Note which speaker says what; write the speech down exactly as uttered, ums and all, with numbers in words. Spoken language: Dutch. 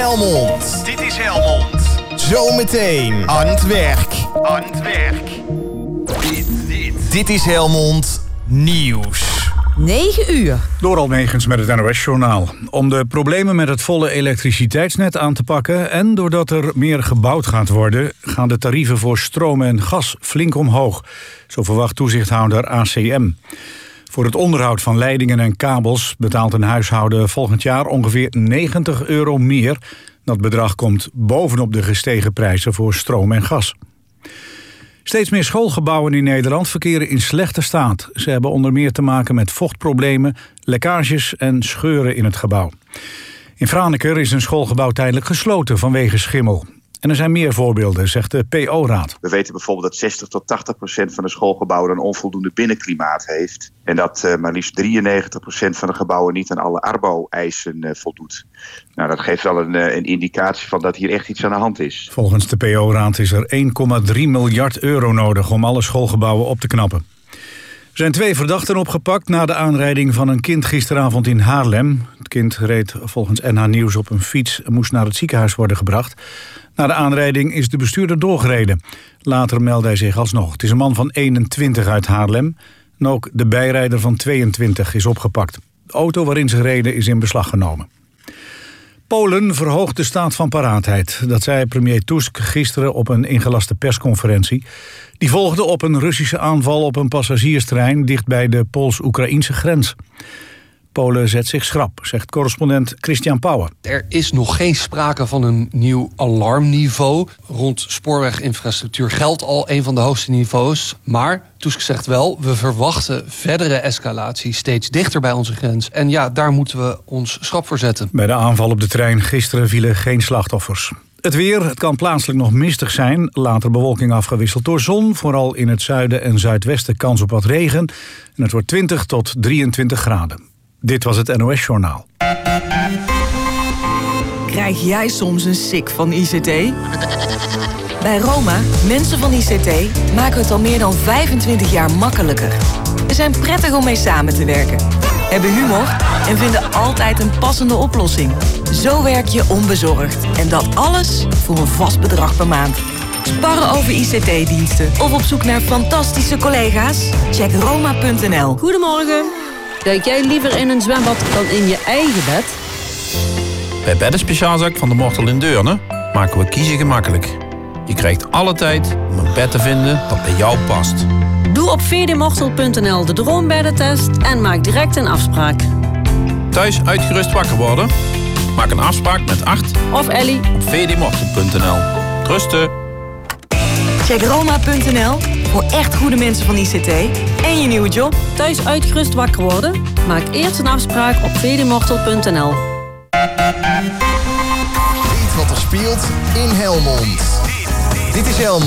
Speaker 1: Helmond.
Speaker 2: Dit is Helmond.
Speaker 1: Zometeen aan het werk.
Speaker 2: Aan het werk. Dit, dit.
Speaker 1: Dit is Helmond Nieuws.
Speaker 3: negen uur.
Speaker 4: Door Almegens met het N O S-journaal. Om de problemen met het volle elektriciteitsnet aan te pakken en doordat er meer gebouwd gaat worden, gaan de tarieven voor stroom en gas flink omhoog. Zo verwacht toezichthouder A C M. Voor het onderhoud van leidingen en kabels betaalt een huishouden volgend jaar ongeveer negentig euro meer. Dat bedrag komt bovenop de gestegen prijzen voor stroom en gas. Steeds meer schoolgebouwen in Nederland verkeren in slechte staat. Ze hebben onder meer te maken met vochtproblemen, lekkages en scheuren in het gebouw. In Franeker is een schoolgebouw tijdelijk gesloten vanwege schimmel. En er zijn meer voorbeelden, zegt de P O-raad.
Speaker 5: We weten bijvoorbeeld dat zestig tot tachtig procent van de schoolgebouwen een onvoldoende binnenklimaat heeft. En dat uh, maar liefst drieënnegentig procent van de gebouwen niet aan alle Arbo-eisen uh, voldoet. Nou, dat geeft wel een, uh, een indicatie van dat hier echt iets aan de hand is.
Speaker 4: Volgens de P O-raad is er één komma drie miljard euro nodig om alle schoolgebouwen op te knappen. Er zijn twee verdachten opgepakt na de aanrijding van een kind gisteravond in Haarlem. Het kind reed volgens N H Nieuws op een fiets en moest naar het ziekenhuis worden gebracht. Na de aanrijding is de bestuurder doorgereden. Later meldde hij zich alsnog. Het is een man van eenentwintig uit Haarlem. En ook de bijrijder van tweeëntwintig is opgepakt. De auto waarin ze reden is in beslag genomen. Polen verhoogt de staat van paraatheid. Dat zei premier Tusk gisteren op een ingelaste persconferentie. Die volgde op een Russische aanval op een passagierstrein dicht bij de Pools-Oekraïnse grens. Polen zet zich schrap, zegt correspondent Christian Pauwen.
Speaker 6: Er is nog geen sprake van een nieuw alarmniveau. Rond spoorweginfrastructuur geldt al een van de hoogste niveaus. Maar Tusk zegt wel, we verwachten verdere escalatie steeds dichter bij onze grens. En ja, daar moeten we ons schrap voor zetten.
Speaker 4: Bij de aanval op de trein gisteren vielen geen slachtoffers. Het weer, het kan plaatselijk nog mistig zijn. Later bewolking afgewisseld door zon. Vooral in het zuiden en zuidwesten kans op wat regen. En het wordt twintig tot drieëntwintig graden. Dit was het N O S-journaal.
Speaker 3: Krijg jij soms een sik van I C T? Bij Roma, mensen van I C T, maken we het al meer dan vijfentwintig jaar makkelijker. We zijn prettig om mee samen te werken, hebben humor en vinden altijd een passende oplossing. Zo werk je onbezorgd. En dat alles voor een vast bedrag per maand. Sparren over I C T-diensten of op zoek naar fantastische collega's? Check roma punt n l.
Speaker 7: Goedemorgen. Duik jij liever in een zwembad dan in je eigen bed?
Speaker 8: Bij Beddenspeciaalzaak van de Mortel in Deurne maken we kiezen gemakkelijk. Je krijgt alle tijd om een bed te vinden dat bij jou past.
Speaker 7: Doe op v d mortel punt n l de droombeddentest en maak direct een afspraak.
Speaker 8: Thuis uitgerust wakker worden? Maak een afspraak met Art
Speaker 7: of Ellie
Speaker 8: op v d mortel punt n l. Rusten.
Speaker 3: Check roma punt n l voor echt goede mensen van I C T en je nieuwe job.
Speaker 7: Thuis uitgerust wakker worden? Maak eerst een afspraak op v d mortel punt n l.
Speaker 1: Weet wat er speelt in Helmond. Dit is Helmond.